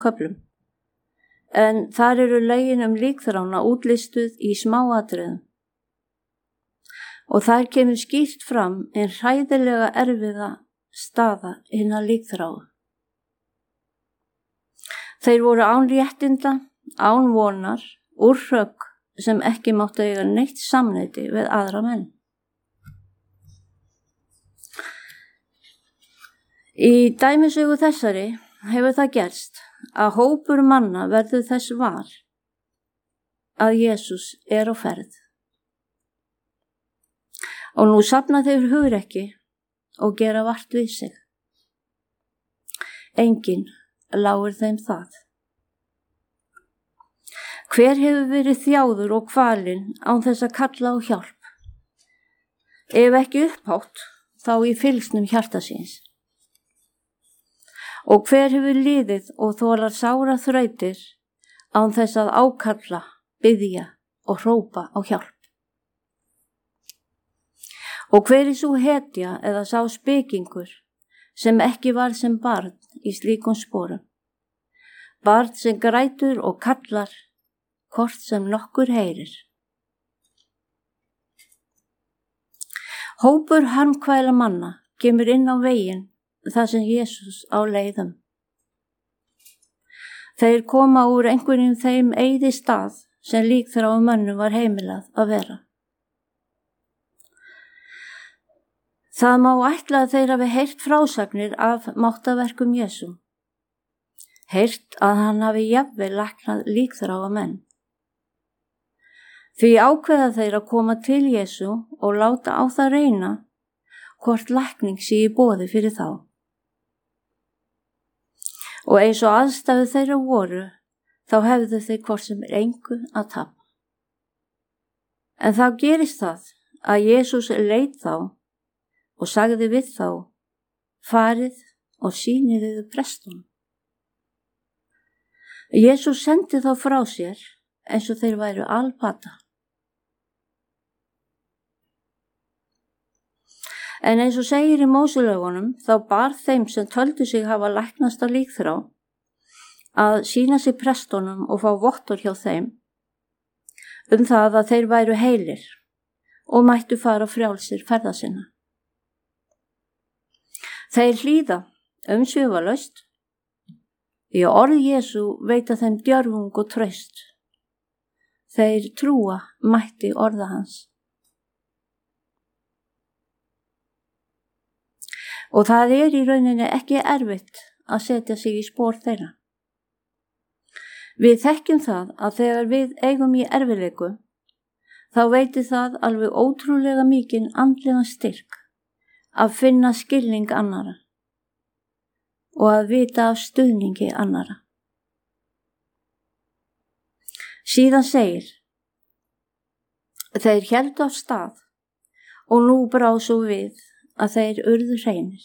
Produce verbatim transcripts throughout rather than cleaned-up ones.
köflum. En þar eru lögin um líkþrána útlistuð í smáatriðum. Og þar kemur skýrt fram en hræðilega erfiða staða hinna líkþráu. Þeir voru án réttinda, án vonar, úr hrögg sem ekki máttu eiga neitt samneyti við aðra menn. Í dæmisögu þessari hefur það gerst að hópur manna verður þess var að Jesús er á ferð. Og nú safna þeir hugrekki og gera vart við sig. Enginn láir þeim það. Hver hefur verið þjáður og kvalinn án þess að kalla á hjálp? Ef ekki upphátt, þá í fylgsnum hjarta síns. Og hver hefur liðið og þolar sára þrautir án þess að ákalla, biðja og hrópa á hjálp? Og hver er sú hetja eða sá spekingur sem ekki var sem barn í slíkum sporum? Barn sem grætur og kallar, hvort sem nokkur heyrir. Hópur harmkvæla manna kemur inn á veginn þar sem Jesús á leiðum. Þeir koma úr einhverjum þeim eyði stað sem líkþráum mönnum var heimilað að vera. Það má ætla að þeir hafi heyrt frásagnir af máttaverkum Jesú. Heyrt að hann hafi jafnvel læknað líkþráa menn. Því ákveða þeir að koma til Jesú og láta á það reyna hvort lækning sé í boði fyrir þá. Og eins og aðstæðu þeirra voru, þá hefðu þeir hvort sem er engu að tapa. En þá gerist það að Jesús leit þá og sagði við þá, farið og sýniðu prestunum. Jesús sendi þá frá sér eins og þeir væru alpata. En eins og segir í Móselögunum, þá bar þeim sem töldu sig hafa læknast af líkþrá að sýna sig prestunum og fá vottor hjá þeim um það að þeir væru heilir og mættu fara frjálsir ferða sinna. Þeir hlýða umsvifalaust, því að orð Jesú veita þeim djörfung og traust. Þeir trúa mætti orða hans. Og það er í rauninni ekki erfitt að setja sig í spor þeirra. Við þekkjum það að þegar við eigum í erfiðleiku, þá veitir það alveg ótrúlega mikinn andlegan styrk að finna skilning annara og að vita af stuðningi annara. Síðan segir, þeir héldu af stað og nú brá svo við að þeir urðu hreinir.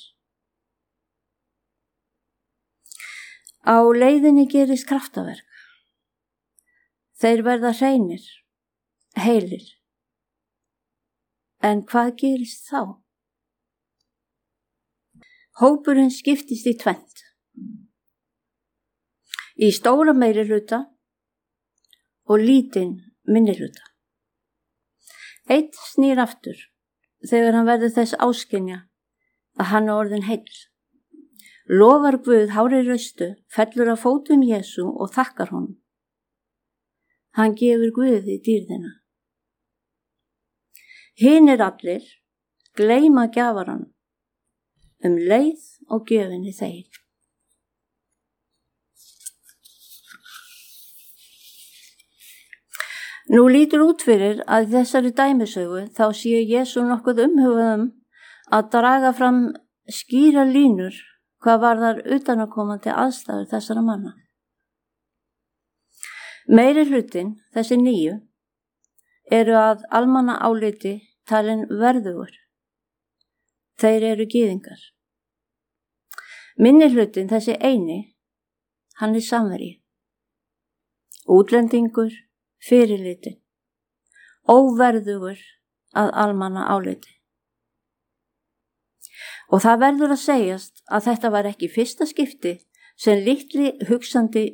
Á leiðinni gerist kraftaverk. Þeir verða hreinir, heilir. En hvað gerist þá? Hópurinn skiptist í tvennt. Í stóra meirihluta og lítinn minnihluta. Einn snýr aftur þegar hann verður þess áskynja að hann er orðinn heill. Lofar Guð hári raustu, fellur að fótum Jesú og þakkar honum. Hann gefur Guði dýrðina. Hinir allir gleyma gjafaranum um leið og gjöfinni þeir. Nú lítur út fyrir að í þessari dæmisögu þá sé Jesú nokkuð umhugaðum að draga fram skýra línur hvað varðar utanakomandi aðstæður þessara manna. Meiri hlutin, þessi nýju, eru að almanna áliti talin verðugur. Þeir eru gyðingar. Minni hlutin, þessi eini, hann er samverji. Útlendingur, fyrirlitin, óverðugur að almanna áliti. Og það verður að segjast að þetta var ekki fyrsta skipti sem litli hugsandi